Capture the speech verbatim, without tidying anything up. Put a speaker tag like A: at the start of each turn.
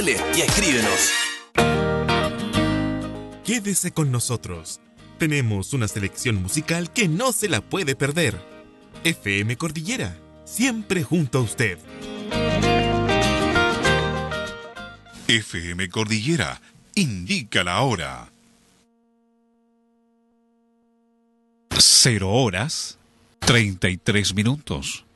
A: Y escríbenos.
B: Quédese con nosotros. Tenemos una selección musical que no se la puede perder. F M Cordillera, siempre junto a usted.
C: F M Cordillera, indica la hora. Cero horas, treinta y tres minutos.